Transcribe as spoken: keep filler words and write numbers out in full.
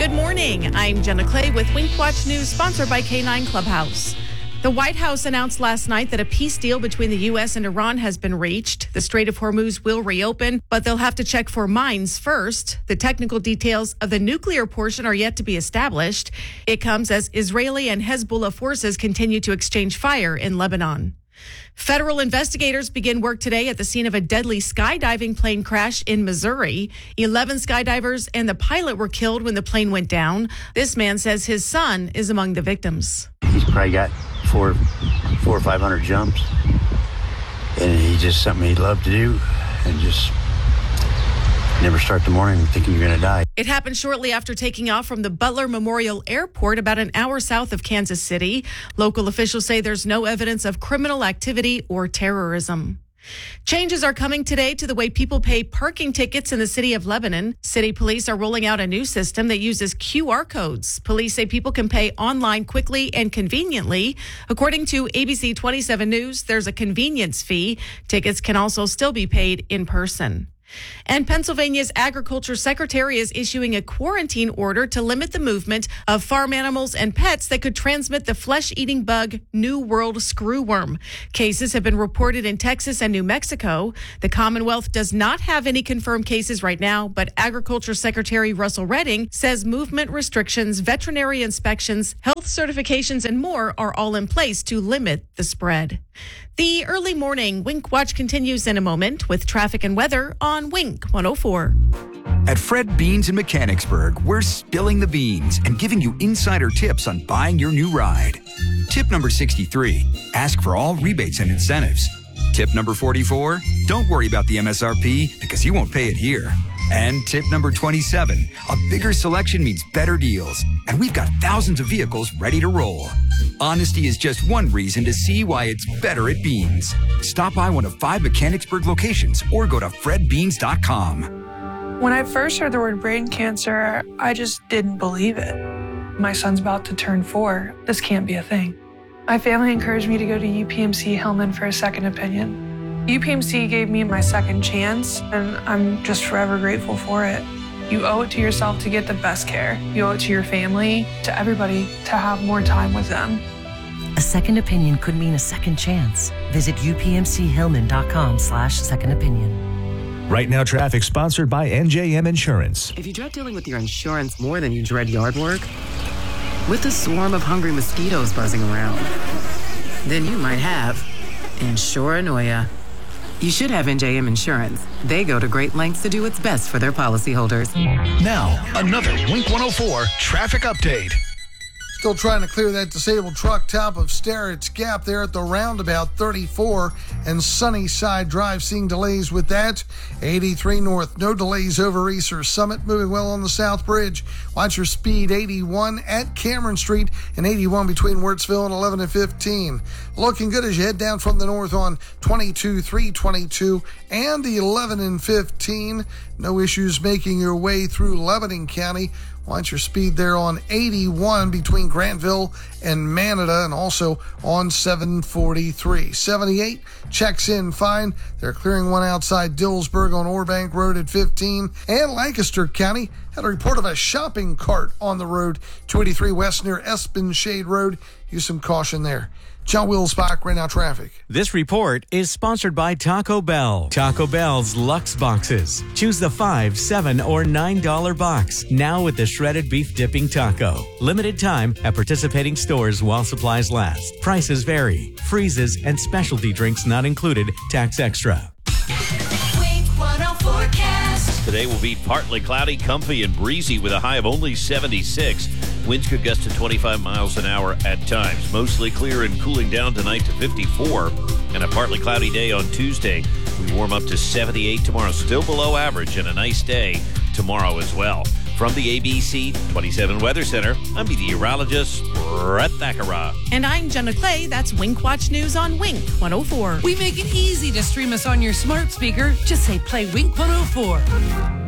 Good morning. I'm Jenna Clay with Wink Watch News, sponsored by K nine Clubhouse. The White House announced last night that a peace deal between the U S and Iran has been reached. The Strait of Hormuz will reopen, but they'll have to check for mines first. The technical details of the nuclear portion are yet to be established. It comes as Israeli and Hezbollah forces continue to exchange fire in Lebanon. Federal investigators begin work today at the scene of a deadly skydiving plane crash in Missouri. Eleven skydivers and the pilot were killed when the plane went down. This man says his son is among the victims. He's probably got four, four or five hundred jumps, and he's just something he'd love to do, and just never start the morning thinking you're going to die. It happened shortly after taking off from the Butler Memorial Airport about an hour south of Kansas City. Local officials say there's no evidence of criminal activity or terrorism. Changes are coming today to the way people pay parking tickets in the city of Lebanon. City police are rolling out a new system that uses Q R codes. Police say people can pay online quickly and conveniently. According to A B C twenty-seven News, there's a convenience fee. Tickets can also still be paid in person. And Pennsylvania's agriculture secretary is issuing a quarantine order to limit the movement of farm animals and pets that could transmit the flesh-eating bug New World screwworm. Cases have been reported in Texas and New Mexico. The Commonwealth does not have any confirmed cases right now, but Agriculture Secretary Russell Redding says movement restrictions, veterinary inspections, health certifications, and more are all in place to limit the spread. The early morning Wink Watch continues in a moment with traffic and weather on Wink one oh four. At Fred Beans in Mechanicsburg, we're spilling the beans and giving you insider tips on buying your new ride. Tip number sixty-three, ask for all rebates and incentives. Tip number forty-four, don't worry about the M S R P because you won't pay it here. And tip number twenty-seven, a bigger selection means better deals. And we've got thousands of vehicles ready to roll. Honesty is just one reason to see why it's better at Beans. Stop by one of five Mechanicsburg locations or go to fred beans dot com. When I first heard the word brain cancer, I just didn't believe it. My son's about to turn four. This can't be a thing. My family encouraged me to go to U P M C Hillman for a second opinion. U P M C gave me my second chance, and I'm just forever grateful for it. You owe it to yourself to get the best care. You owe it to your family, to everybody, to have more time with them. A second opinion could mean a second chance. Visit U P M C Hillman dot com slash second opinion. Right Now Traffic, sponsored by N J M Insurance. If you dread dealing with your insurance more than you dread yard work, with a swarm of hungry mosquitoes buzzing around, then you might have Insuranoia. You should have N J M Insurance. They go to great lengths to do what's best for their policyholders. Now, another Wink one oh four traffic update. Still trying to clear that disabled truck top of Sterrett's Gap there at the roundabout thirty-four and Sunnyside Drive, seeing delays with that. eighty-three north, no delays over Easter Summit, moving well on the South Bridge. Watch your speed, eighty-one at Cameron Street and eighty-one between Wirtsville and eleven and fifteen. Looking good as you head down from the north on twenty-two, three twenty-two and eleven and fifteen. No issues making your way through Lebanon County. Watch your speed there on eighty-one between Grantville and Manada, and also on seven forty-three. seventy-eight checks in fine. They're clearing one outside Dillsburg on Orbank Road at fifteen. And Lancaster County had a report of a shopping cart on the road, two eighty-three west near Espen Shade Road. Use some caution there. John Wilsbach, Right Now Traffic. This report is sponsored by Taco Bell. Taco Bell's Lux Boxes. Choose the five, seven, or nine dollar box. Now with the shredded beef dipping taco. Limited time at participating stores while supplies last. Prices vary. Freezes and specialty drinks not included. Tax extra. Today will be partly cloudy, comfy, and breezy with a high of only seventy-six. Winds could gust to twenty-five miles an hour at times. Mostly clear and cooling down tonight to fifty-four. And a partly cloudy day on Tuesday. We warm up to seventy-eight tomorrow. Still below average, and a nice day tomorrow as well. From the A B C twenty-seven Weather Center, I'm meteorologist Brett Thakara. And I'm Jenna Clay. That's Wink Watch News on Wink one oh four. We make it easy to stream us on your smart speaker. Just say play Wink one oh four.